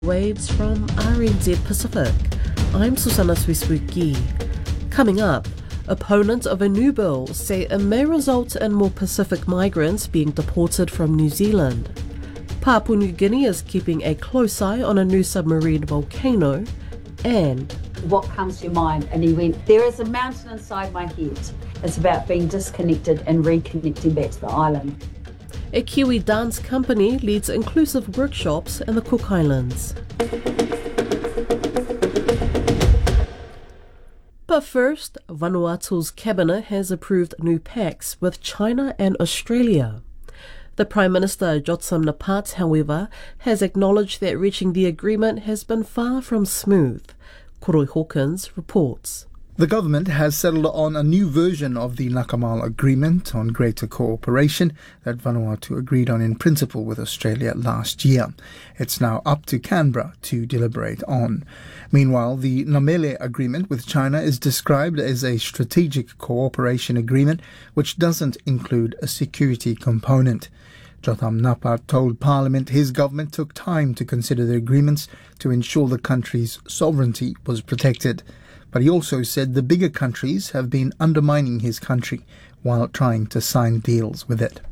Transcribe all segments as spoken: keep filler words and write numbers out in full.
Waves from R N Z Pacific. I'm Susanna Swiswuki. Coming up, opponents of a new bill say it may result in more Pacific migrants being deported from New Zealand. Papua New Guinea is keeping a close eye on a new submarine volcano. And what comes to your mind? And he went, there is a mountain inside my head. It's about being disconnected and reconnecting back to the island. A Kiwi dance company leads inclusive workshops in the Cook Islands. But first, Vanuatu's cabinet has approved new pacts with China and Australia. The Prime Minister, Jotsam Napat, however, has acknowledged that reaching the agreement has been far from smooth. Koroi Hawkins reports. The government has settled on a new version of the Nakamal Agreement on Greater Cooperation that Vanuatu agreed on in principle with Australia last year. It's now up to Canberra to deliberate on. Meanwhile, the Namele Agreement with China is described as a strategic cooperation agreement which doesn't include a security component. Jotham Napat told Parliament his government took time to consider the agreements to ensure the country's sovereignty was protected. But he also said the bigger countries have been undermining his country while trying to sign deals with it.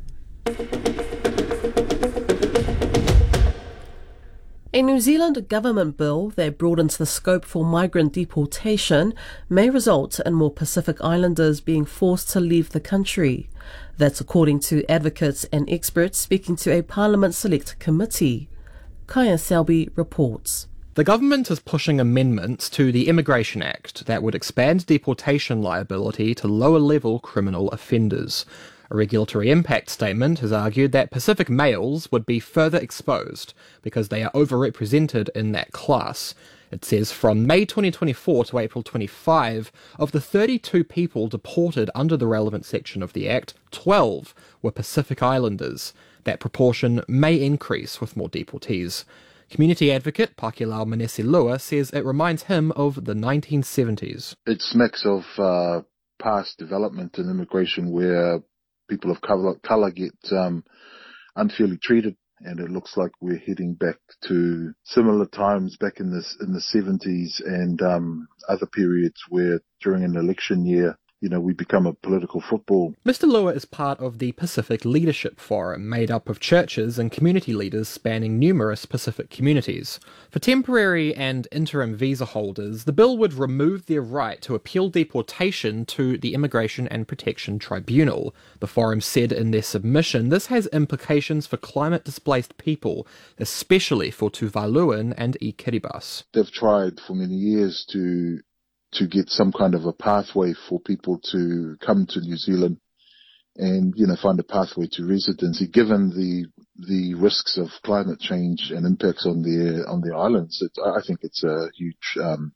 A New Zealand government bill that broadens the scope for migrant deportation may result in more Pacific Islanders being forced to leave the country. That's according to advocates and experts speaking to a Parliament Select Committee. Kaya Selby reports. The government is pushing amendments to the Immigration Act that would expand deportation liability to lower-level criminal offenders. A regulatory impact statement has argued that Pacific males would be further exposed because they are overrepresented in that class. It says from May twenty twenty-four to April twenty-five, of the thirty-two people deported under the relevant section of the Act, twelve were Pacific Islanders. That proportion may increase with more deportees. Community advocate Pakilau Manesilua says it reminds him of the nineteen seventies. It smacks of uh, past development in immigration where people of colour, colour get um, unfairly treated, and it looks like we're heading back to similar times back in the, in the seventies and um, other periods where during an election year, you know, we become a political football. Mister Lua is part of the Pacific Leadership Forum, made up of churches and community leaders spanning numerous Pacific communities. For temporary and interim visa holders, the bill would remove their right to appeal deportation to the Immigration and Protection Tribunal. The forum said in their submission this has implications for climate-displaced people, especially for Tuvaluan and I Kiribati. They've tried for many years to to get some kind of a pathway for people to come to New Zealand and, you know, find a pathway to residency, given the the risks of climate change and impacts on their on their islands. It, I think it's a huge um,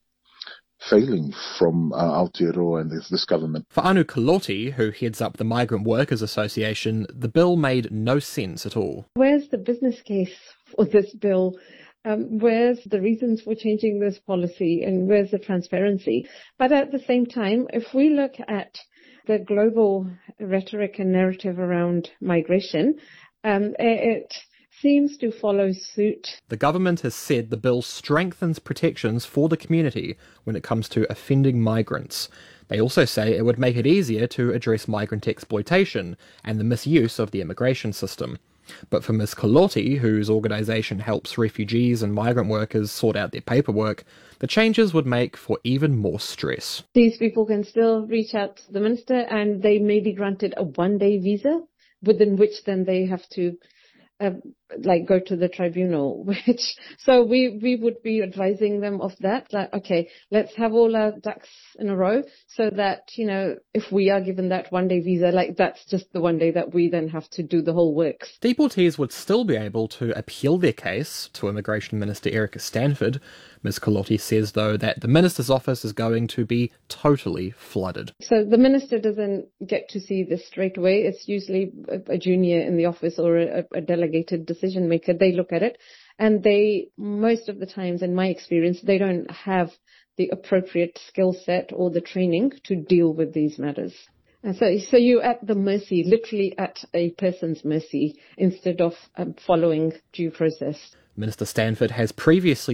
failing from uh, Aotearoa and this, this government. For Anu Kaloti, who heads up the Migrant Workers Association, the bill made no sense at all. Where's the business case for this bill? Um, where's the reasons for changing this policy, and where's the transparency? But at the same time, if we look at the global rhetoric and narrative around migration, um, it seems to follow suit. The government has said the bill strengthens protections for the community when it comes to offending migrants. They also say it would make it easier to address migrant exploitation and the misuse of the immigration system. But for Miz Kaloti, whose organisation helps refugees and migrant workers sort out their paperwork, the changes would make for even more stress. These people can still reach out to the minister and they may be granted a one-day visa, within which then they have to uh, like go to the tribunal, which so we we would be advising them of that, like, okay, let's have all our ducks in a row so that, you know, if we are given that one day visa, like that's just the one day that we then have to do the whole works. Deportees would still be able to appeal their case to Immigration Minister Erica Stanford. Miz Kaloti says, though, that the minister's office is going to be totally flooded. So the minister doesn't get to see this straight away. It's usually a, a junior in the office or a, a delegated decision maker. They look at it, and they, most of the times, in my experience, they don't have the appropriate skill set or the training to deal with these matters. And so, so you're at the mercy, literally at a person's mercy, instead of um, following due process. Minister Stanford has previously